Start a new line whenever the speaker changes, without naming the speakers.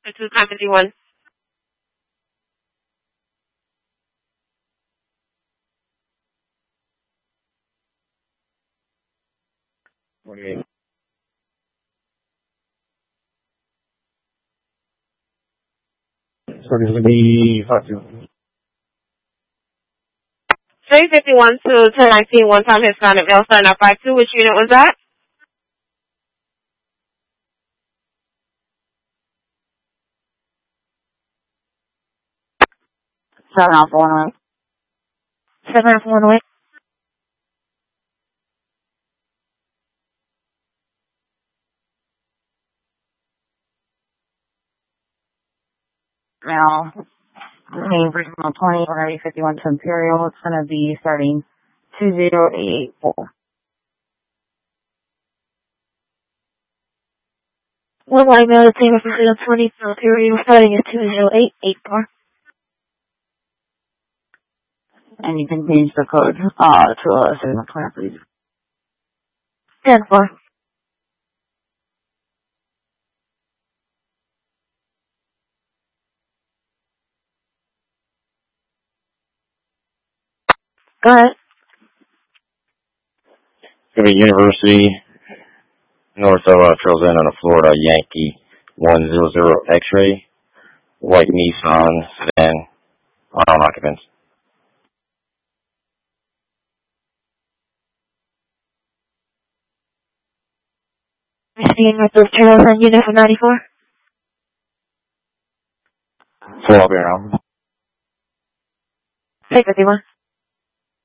251.
Okay.
351 to 1019, one time Hispanic male, sign up 52. Which unit was that?
Seven off 108.
7 off 108.
Now, main personal 20, 151 to Imperial. It's going to be starting 20884.
1 white male, team of 20 to Imperial, starting at 20884.
And you can change the code to a signal clear, please.
10-4. Go ahead.
It's going to be University, north of Trails End on a Florida Yankee 100 X-ray, white Nissan sedan, on occupants.
Receiving with those trails on unit for 94.
So I'll be around.
351.